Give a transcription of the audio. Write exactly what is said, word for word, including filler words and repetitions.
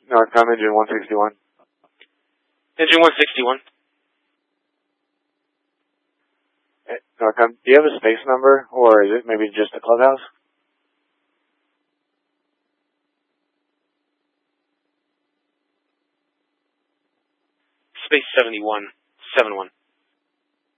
Narcom engine one sixty-one. Engine one sixty-one. Narcom, do you have a space number, or is it maybe just a clubhouse? Space seventy-one, seven one.